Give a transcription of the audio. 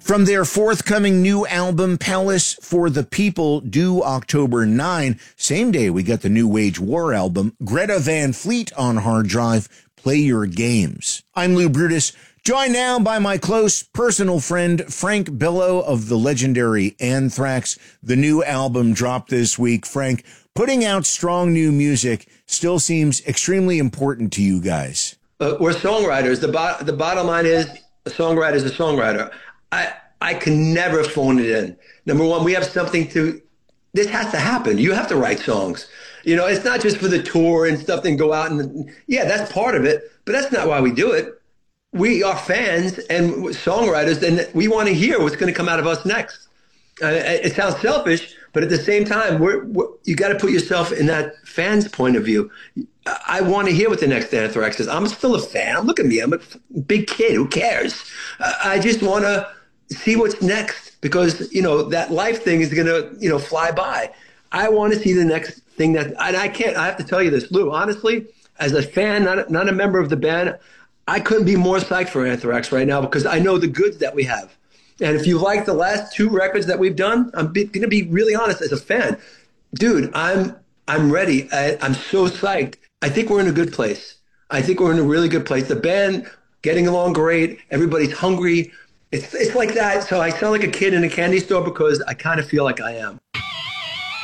From their forthcoming new album, Palace for the People, due October 9, same day we got the new Wage War album, Greta Van Fleet on hard drive, Play Your Games. I'm Lou Brutus, joined now by my close personal friend, Frank Bello of the legendary Anthrax. The new album dropped this week. Frank, putting out strong new music still seems extremely important to you guys. We're songwriters. The bottom line is a songwriter is a songwriter. I can never phone it in. Number one, we have something this has to happen. You have to write songs. You know, it's not just for the tour and stuff and go out and, yeah, that's part of it, but that's not why we do it. We are fans and songwriters, and we want to hear what's going to come out of us next. It sounds selfish, but at the same time, you got to put yourself in that fan's point of view. I want to hear what the next Anthrax is. I'm still a fan. Look at me. I'm a big kid. Who cares? I just want to see what's next because, you know, that life thing is going to, you know, fly by. I want to see the next thing and I have to tell you this, Lou, honestly, as a fan, not a member of the band, I couldn't be more psyched for Anthrax right now because I know the goods that we have. And if you like the last two records that we've done, I'm going to be really honest as a fan. Dude, I'm ready. I'm so psyched. I think we're in a good place. I think we're in a really good place. The band getting along great. Everybody's hungry. It's like that. So I sound like a kid in a candy store because I kind of feel like I am.